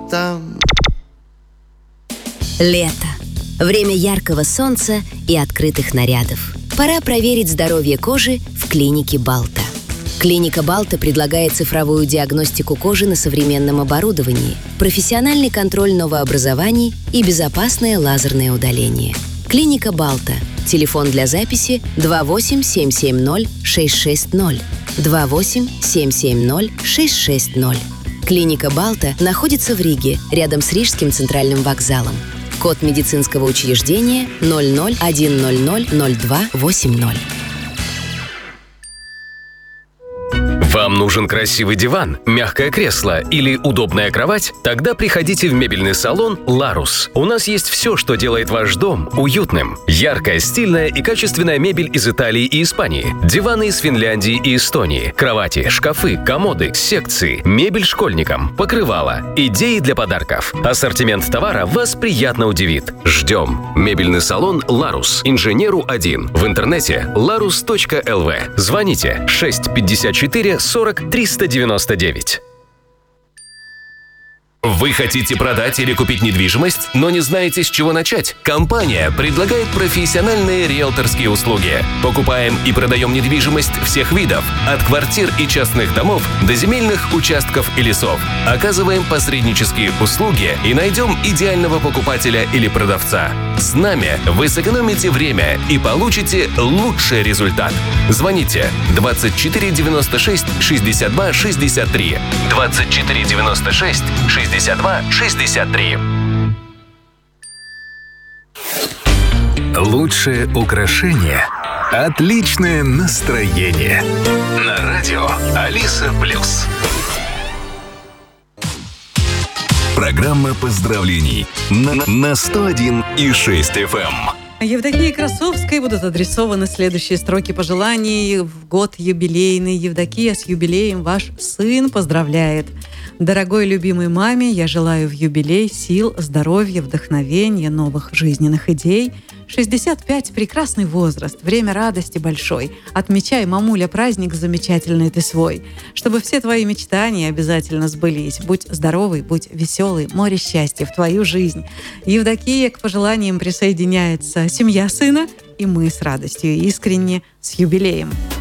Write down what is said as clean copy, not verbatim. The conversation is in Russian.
там. Лето. Время яркого солнца и открытых нарядов. Пора проверить здоровье кожи в клинике Балта. Клиника Балта предлагает цифровую диагностику кожи на современном оборудовании, профессиональный контроль новообразований и безопасное лазерное удаление. Клиника Балта. Телефон для записи 28-770-660. 28-770-660. Клиника Балта находится в Риге, рядом с Рижским центральным вокзалом. Код медицинского учреждения 00-100-02-80. Вам нужен красивый диван, мягкое кресло или удобная кровать? Тогда приходите в мебельный салон «Ларус». У нас есть все, что делает ваш дом уютным. Яркая, стильная и качественная мебель из Италии и Испании. Диваны из Финляндии и Эстонии. Кровати, шкафы, комоды, секции, мебель школьникам, покрывала, идеи для подарков. Ассортимент товара вас приятно удивит. Ждем. Мебельный салон «Ларус». Инженеру 1. В интернете larus.lv. Звоните 654 40 399. Вы хотите продать или купить недвижимость, но не знаете, с чего начать? Компания предлагает профессиональные риэлторские услуги. Покупаем и продаем недвижимость всех видов, от квартир и частных домов до земельных участков и лесов. Оказываем посреднические услуги и найдем идеального покупателя или продавца. С нами вы сэкономите время и получите лучший результат. Звоните 24 96 62 63. 24 96 62 63. Лучшее украшение – отличное настроение. На радио Алиса Плюс. Программа поздравлений на 101,6 FM. Евдокии Красовской будут адресованы следующие строки пожеланий в год юбилейный. Евдокия, с юбилеем ваш сын поздравляет. Дорогой любимой маме, я желаю в юбилей сил, здоровья, вдохновения, новых жизненных идей. 65 – прекрасный возраст, время радости большой. Отмечай, мамуля, праздник замечательный ты свой. Чтобы все твои мечтания обязательно сбылись. Будь здоровый, будь веселый, море счастья в твою жизнь. Евдокия, к пожеланиям присоединяется семья сына, и мы с радостью искренне с юбилеем.